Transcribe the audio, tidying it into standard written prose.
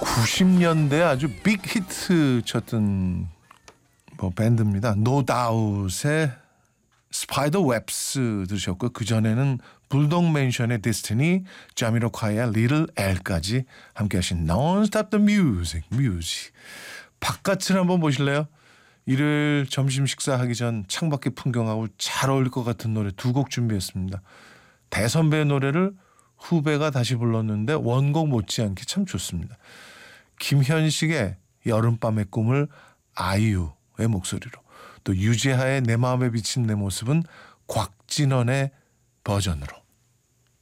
90년대 아주 빅 히트 쳤던 밴드입니다. No Doubt의 스파이더 웹스 들으셨고 그 전에는 불독 맨션의 데스티니, 자미로콰이의 Little L까지 함께하신 Non-Stop the Music. 바깥을 한번 보실래요? 일요일 점심 식사하기 전 창밖의 풍경하고 잘 어울릴 것 같은 노래 두 곡 준비했습니다. 대선배의 노래를 후배가 다시 불렀는데 원곡 못지않게 참 좋습니다. 김현식의 여름밤의 꿈을 아이유의 목소리로, 또 유재하의 내 마음에 비친 내 모습은 곽진원의 버전으로.